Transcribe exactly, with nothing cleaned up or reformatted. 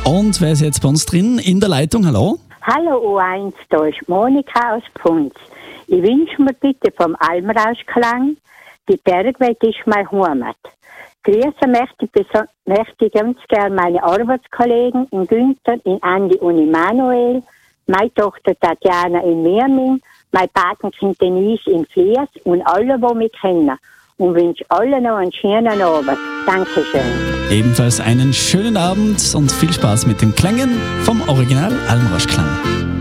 Und wer ist jetzt bei uns drin in der Leitung? Hallo? Hallo U eins, da ist Monika aus Punz. Ich wünsche mir bitte vom Almrauschklang, die Bergwelt ist meine Heimat. Grüße möchte ich, beso- möchte ich ganz gerne meine Arbeitskollegen in Günther, in Andi und in Manuel, meine Tochter Tatjana in Mirming, mein Patenkind Denise in Fliers und alle, die mich kennen. Und wünsche allen noch einen schönen Abend. Dankeschön. Ebenfalls einen schönen Abend und viel Spaß mit den Klängen vom Original Almrauschklang.